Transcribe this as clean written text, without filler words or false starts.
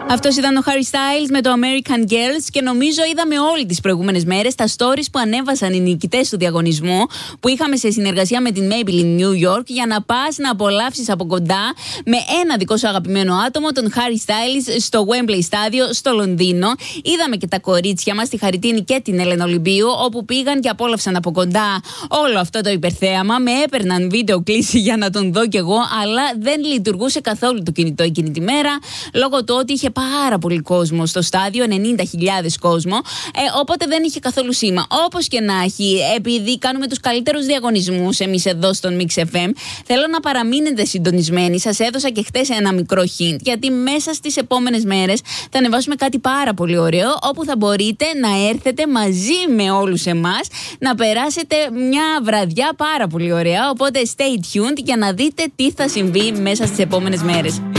Αυτός ήταν ο Harry Styles με το American Girls και νομίζω είδαμε όλοι τις προηγούμενες μέρες τα stories που ανέβασαν οι νικητές του διαγωνισμού που είχαμε σε συνεργασία με την Maybelline New York για να πας να απολαύσεις από κοντά με ένα δικό σου αγαπημένο άτομο, τον Harry Styles, στο Wembley Στάδιο στο Λονδίνο. Είδαμε και τα κορίτσια μας, τη Χαριτίνη και την Έλενα Ολυμπίου, όπου πήγαν και απόλαυσαν από κοντά όλο αυτό το υπερθέαμα. Με έπαιρναν βίντεο κλήση για να τον δω κι εγώ, αλλά δεν λειτουργούσε καθόλου το κινητό εκείνη τη μέρα, λόγω του ότι είχε πάρα πολύ κόσμο στο στάδιο, 90.000 κόσμο, οπότε δεν είχε καθόλου σήμα. Όπως και να έχει, επειδή κάνουμε τους καλύτερους διαγωνισμούς εμείς εδώ στον Mix FM, θέλω να παραμείνετε συντονισμένοι. Σας έδωσα και χτες ένα μικρό hint, γιατί μέσα στις επόμενες μέρες θα ανεβάσουμε κάτι πάρα πολύ ωραίο, όπου θα μπορείτε να έρθετε μαζί με όλους εμάς να περάσετε μια βραδιά πάρα πολύ ωραία. Οπότε stay tuned για να δείτε τι θα συμβεί μέσα στις επόμενες μέρες.